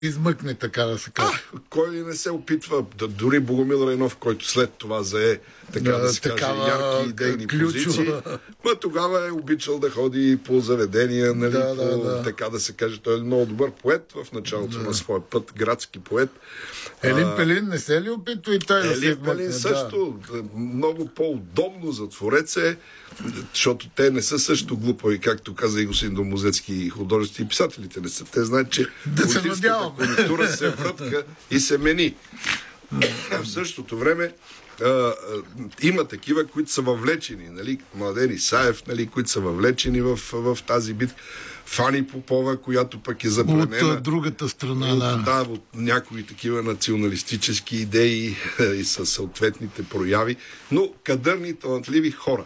измъкне, така да се каже. Кой ли не се опитва, дори Богомил Райнов, който след това зае, така да се каже, ярки идейни позиции, тогава е обичал да ходи по заведения, нали, така да се каже. Той е много добър поет в началото на своя път, градски поет. Елин Пелин не се ли опитва и той да се Елин Пелин също много по-удобно за творец е, защото те не са също глупави, както каза и господин Домозецки, и художници и писателите не са. Те знаят, че политическата конъюнктура се врътка и се мени. В същото време има такива, които са въвлечени, нали, Младен Исаев, нали, които са въвлечени в тази битка. Фани Попова, която пък е запленена от другата страна. От някои такива националистически идеи и със съответните прояви, но кадърни, талантливи хора.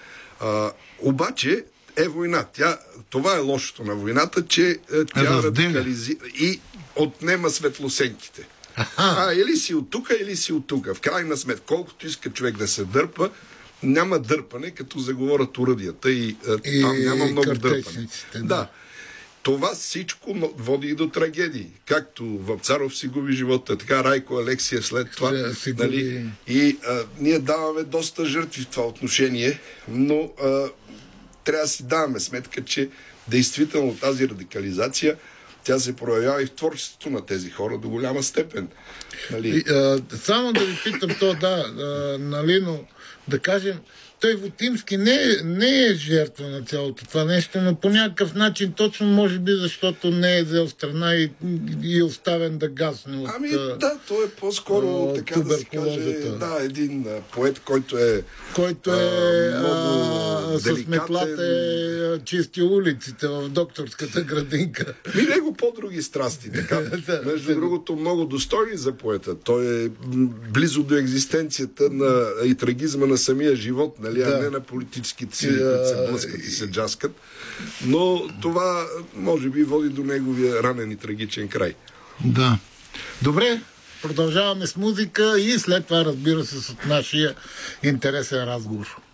Обаче е война. Това е лошото на войната, че тя радикализира и отнема светлосенките. Или си от тук, или си от тук. В крайна сметка, колкото иска човек да се дърпа, няма дърпане, като заговорят оръдията и там няма много дърпане. Да. Това всичко води и до трагедии. Както Вапцаров си губи живота, така Райко Алексиев след това. Нали? И ние даваме доста жертви в това отношение, но трябва да си даваме сметка, че действително тази радикализация тя се проявява и в творчеството на тези хора до голяма степен. Нали? Само да ви питам нали, но да кажем, той Вотимски не е жертва на цялото това нещо, но по някакъв начин, точно може би, защото не е взел страна и е оставен да гасне от той е по-скоро, така да се каже, един поет, който е много с метлата чисти улиците в докторската градинка. Него по-други страсти, така. Между другото, много достойни за поета. Той е близо до екзистенцията и трагизма на самия живот, нали, а не на политическите сили, които се блъскат и се джаскат. Но това, може би, води до неговия ранен и трагичен край. Да. Добре, продължаваме с музика и след това, разбира се, с нашия интересен разговор.